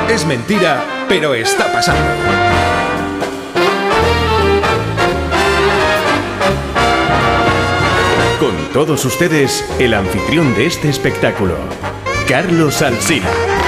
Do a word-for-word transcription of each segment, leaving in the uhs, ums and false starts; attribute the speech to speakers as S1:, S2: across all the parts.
S1: Es mentira, pero está pasando. Con todos ustedes, el anfitrión de este espectáculo, Carlos Alsina.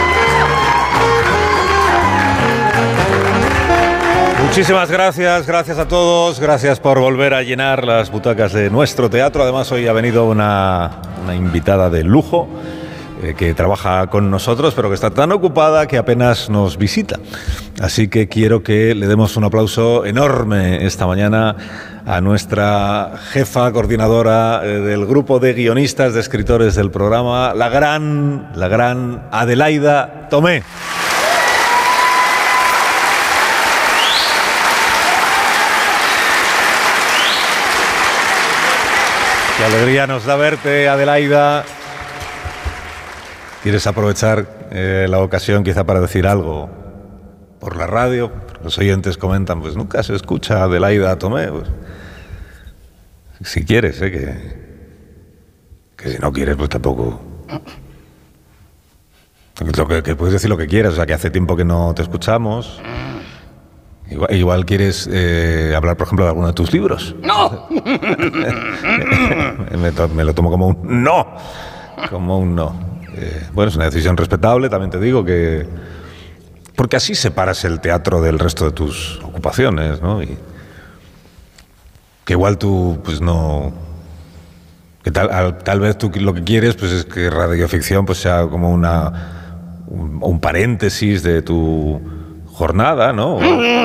S2: Muchísimas gracias, gracias a todos, gracias por volver a llenar las butacas de nuestro teatro. Además, hoy ha venido una, una invitada de lujo eh, que trabaja con nosotros, pero que está tan ocupada que apenas nos visita. Así que quiero que le demos un aplauso enorme esta mañana a nuestra jefa coordinadora eh, del grupo de guionistas, de escritores del programa, la gran, la gran Adelaida Tomé. Qué alegría nos da verte, Adelaida. ¿Quieres aprovechar eh, la ocasión quizá para decir algo por la radio? Los oyentes comentan, pues nunca se escucha a Adelaida Tomé. Pues, si quieres, ¿eh? que, que si no quieres, pues tampoco. Que, que puedes decir lo que quieras, o sea, que hace tiempo que no te escuchamos. Igual, igual quieres eh, hablar, por ejemplo, de alguno de tus libros.
S3: ¡No!
S2: me, to- me lo tomo como un no. Como un no. Eh, bueno, es una decisión respetable, también te digo que... Porque así separas el teatro del resto de tus ocupaciones, ¿no? Y que igual tú, pues no... Que tal, al, tal vez tú lo que quieres, pues es que radioficción pues sea como una... Un, un paréntesis de tu... jornada, ¿no?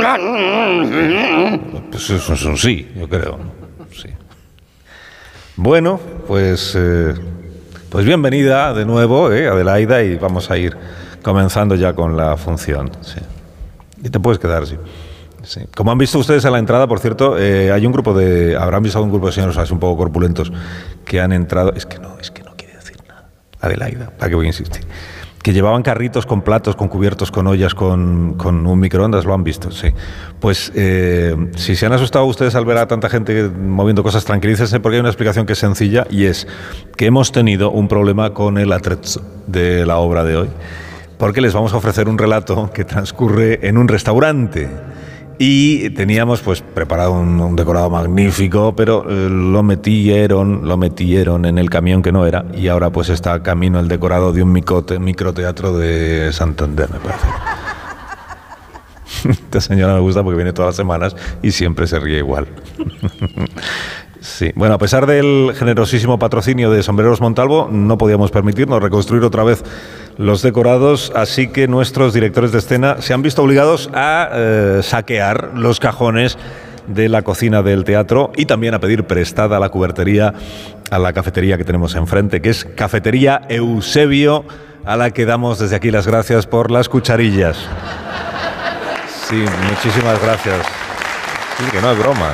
S2: Pues eso es un sí, yo creo. Sí. Bueno, pues, eh, pues bienvenida de nuevo, eh, Adelaida, y vamos a ir comenzando ya con la función. Sí. Y te puedes quedar, sí. Sí. Como han visto ustedes a la entrada, por cierto, eh, hay un grupo de... Habrán visto un grupo de señores así un poco corpulentos que han entrado... Es que no, es que no quiere decir nada. Adelaida, ¿para qué voy a insistir? Que llevaban carritos con platos, con cubiertos, con ollas, con, con un microondas, lo han visto, sí. Pues eh, si se han asustado ustedes al ver a tanta gente moviendo cosas, tranquilícense, porque hay una explicación que es sencilla, y es que hemos tenido un problema con el atrezzo de la obra de hoy, porque les vamos a ofrecer un relato que transcurre en un restaurante. Y teníamos pues preparado un, un decorado magnífico, pero eh, lo metieron, lo metieron en el camión que no era, y ahora pues está camino el decorado de un micote, microteatro de Santander, me parece. Esta señora me gusta porque viene todas las semanas y siempre se ríe igual. Sí. Bueno, a pesar del generosísimo patrocinio de Sombreros Montalvo, no podíamos permitirnos reconstruir otra vez los decorados, así que nuestros directores de escena se han visto obligados a eh, saquear los cajones de la cocina del teatro y también a pedir prestada la cubertería a la cafetería que tenemos enfrente, que es Cafetería Eusebio, a la que damos desde aquí las gracias por las cucharillas. Sí, muchísimas gracias. Sí, que no es broma.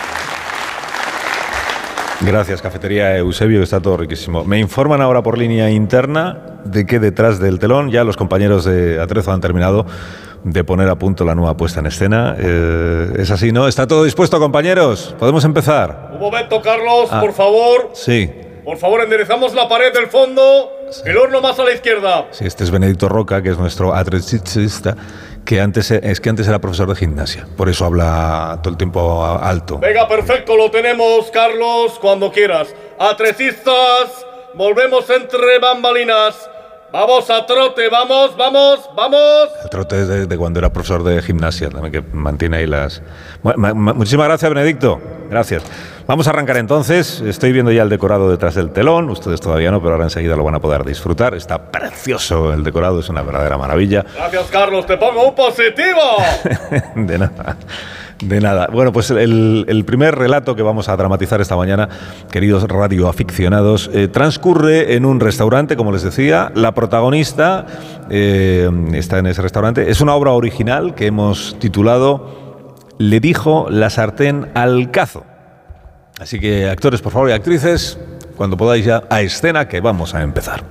S2: Gracias, Cafetería Eusebio, que está todo riquísimo. Me informan ahora por línea interna de que detrás del telón ya los compañeros de Atrezo han terminado de poner a punto la nueva puesta en escena. Eh, es así, ¿no? ¿Está todo dispuesto, compañeros? ¿Podemos empezar?
S3: Un momento, Carlos,
S2: Ah,
S3: por favor.
S2: Sí.
S3: Por favor, enderezamos la pared del fondo. Sí. El horno más a la izquierda.
S2: Sí, este es Benedicto Roca, que es nuestro atrecista, que antes es que antes era profesor de gimnasia, por eso habla todo el tiempo alto.
S3: Venga, perfecto, lo tenemos, Carlos, cuando quieras. Atrecistas, volvemos entre bambalinas. Vamos a trote, vamos, vamos, vamos.
S2: El trote es de, de cuando era profesor de gimnasia, también, que mantiene ahí las... Bueno, muchísimas gracias, Benedicto. Gracias. Vamos a arrancar entonces. Estoy viendo ya el decorado detrás del telón. Ustedes todavía no, pero ahora enseguida lo van a poder disfrutar. Está precioso el decorado, es una verdadera maravilla.
S3: Gracias, Carlos, te pongo un positivo.
S2: De nada. De nada. Bueno, pues el, el primer relato que vamos a dramatizar esta mañana, queridos radioaficionados, eh, transcurre en un restaurante, como les decía. La protagonista eh, está en ese restaurante. Es una obra original que hemos titulado Le dijo la sartén al cazo. Así que, actores, por favor, y actrices, cuando podáis ya a escena, que vamos a empezar.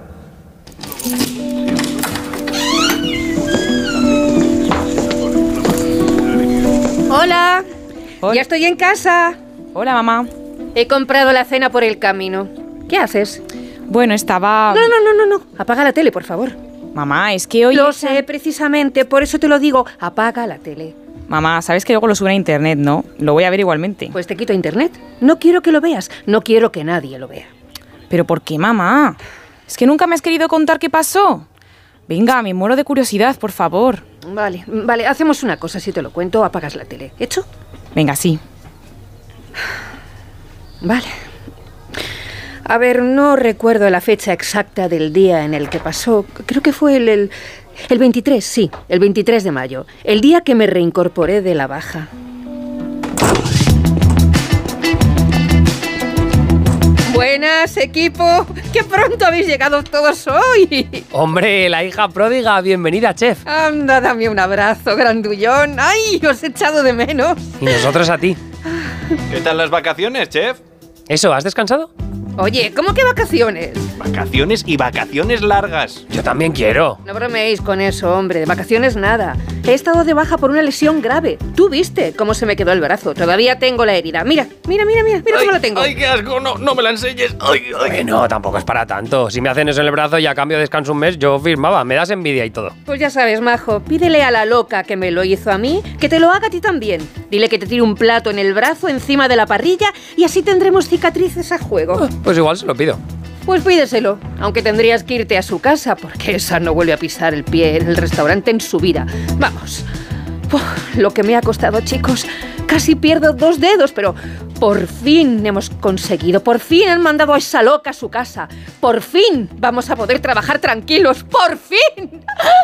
S4: Hola.
S5: Hola.
S4: Ya estoy en casa.
S5: Hola, mamá.
S4: He comprado la cena por el camino. ¿Qué haces?
S5: Bueno, estaba...
S4: No, no, no, no, no. Apaga la tele, por favor.
S5: Mamá, es que hoy...
S4: Lo
S5: esa-
S4: sé, precisamente, por eso te lo digo. Apaga la tele.
S5: Mamá, sabes que luego lo suben a internet, ¿no? Lo voy a ver igualmente.
S4: Pues te quito internet. No quiero que lo veas. No quiero que nadie lo vea.
S5: ¿Pero por qué, mamá? Es que nunca me has querido contar qué pasó. Venga, me muero de curiosidad, por favor.
S4: Vale, vale, hacemos una cosa. Si te lo cuento, apagas la tele. ¿Hecho?
S5: Venga, sí.
S4: Vale. A ver, no recuerdo la fecha exacta del día en el que pasó. Creo que fue el, el, el veintitrés, sí, el veintitrés de mayo. El día que me reincorporé de la baja. Buenas, equipo. ¡Qué pronto habéis llegado todos hoy!
S6: Hombre, la hija pródiga, bienvenida, chef.
S4: Anda, dame un abrazo, grandullón. ¡Ay, os he echado de menos!
S6: Y nosotros a ti.
S7: ¿Qué tal las vacaciones, chef?
S6: ¿Eso, has descansado?
S4: Oye, ¿cómo que vacaciones?
S7: Vacaciones y vacaciones largas.
S6: Yo también quiero.
S4: No bromeéis con eso, hombre. De vacaciones nada. He estado de baja por una lesión grave. Tú viste cómo se me quedó el brazo. Todavía tengo la herida. Mira, mira, mira, mira. Mira cómo la tengo.
S7: ¡Ay, qué asco! No, no me la enseñes. ¡Ay, ay!
S6: Bueno, tampoco es para tanto. Si me hacen eso en el brazo y a cambio descanso un mes, yo firmaba. Me das envidia y todo.
S4: Pues ya sabes, majo. Pídele a la loca que me lo hizo a mí que te lo haga a ti también. Dile que te tire un plato en el brazo encima de la parrilla y así tendremos cicatrices a juego.
S6: Pues igual se lo pido.
S4: Pues pídeselo, aunque tendrías que irte a su casa porque esa no vuelve a pisar el pie en el restaurante en su vida. Vamos. Uf, lo que me ha costado, chicos. Casi pierdo dos dedos, pero por fin hemos conseguido. Por fin han mandado a esa loca a su casa. Por fin vamos a poder trabajar tranquilos. ¡Por fin!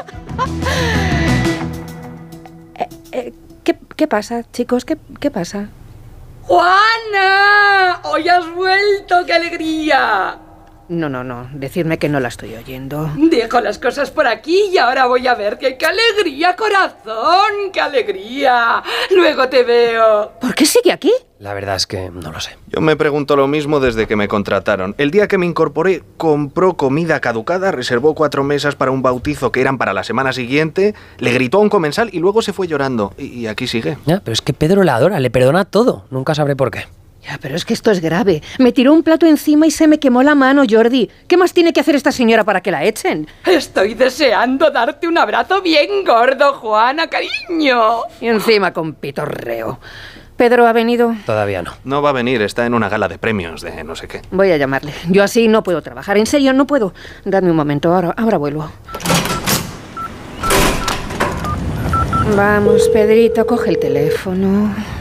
S4: eh, eh, ¿qué, ¿Qué pasa, chicos? ¿Qué, qué pasa?
S8: ¡Juana! ¡Hoy has vuelto! ¡Qué alegría!
S4: No, no, no. Decidme que no la estoy oyendo.
S8: Dejo las cosas por aquí y ahora voy a verte. ¡Qué alegría, corazón! ¡Qué alegría! Luego te veo.
S4: ¿Por qué sigue aquí?
S6: La verdad es que no lo sé.
S7: Yo me pregunto lo mismo desde que me contrataron. El día que me incorporé, compró comida caducada, reservó cuatro mesas para un bautizo que eran para la semana siguiente, le gritó a un comensal y luego se fue llorando. Y, y aquí sigue.
S6: Ya, pero es que Pedro la adora, le perdona todo. Nunca sabré por qué.
S4: Ya, pero es que esto es grave. Me tiró un plato encima y se me quemó la mano, Jordi. ¿Qué más tiene que hacer esta señora para que la echen?
S8: Estoy deseando darte un abrazo bien gordo, Juana, cariño.
S4: Y encima con pitorreo. ¿Pedro ha venido?
S6: Todavía no.
S7: No va a venir, está en una gala de premios de no sé qué.
S4: Voy a llamarle. Yo así no puedo trabajar. En serio, no puedo. Dadme un momento, ahora, ahora vuelvo. Vamos, Pedrito, coge el teléfono.